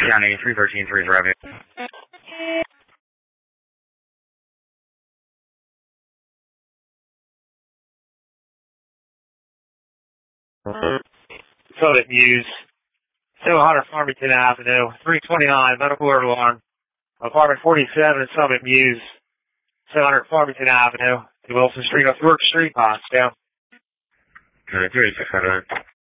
County, 3133 is arriving. Summit Muse, 700 Farmington Avenue, 329, medical alert alarm, apartment 47 at Summit Muse, 700 Farmington Avenue, to Wilson Street, York Street, Moscow. 3600.